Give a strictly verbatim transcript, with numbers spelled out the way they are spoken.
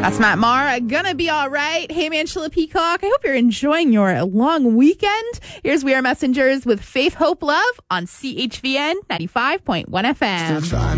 That's Matt Marr. Gonna be all right. Hey, man, Sheila Peacock. I hope you're enjoying your long weekend. Here's We Are Messengers with Faith, Hope, Love on C H V N ninety-five point one F M.